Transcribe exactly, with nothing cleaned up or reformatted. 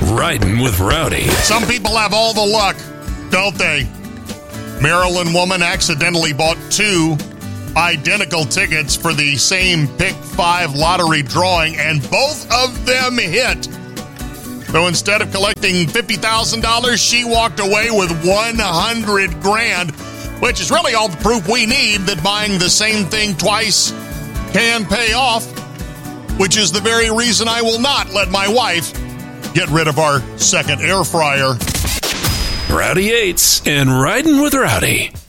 Riding with Rowdy. Some people have all the luck, don't they? Maryland woman accidentally bought two identical tickets for the same Pick five lottery drawing, and both of them hit. So instead of collecting fifty thousand dollars, she walked away with one hundred grand, which is really all the proof we need that buying the same thing twice can pay off, which is the very reason I will not let my wife get rid of our second air fryer. Rowdy Yates and Riding with Rowdy.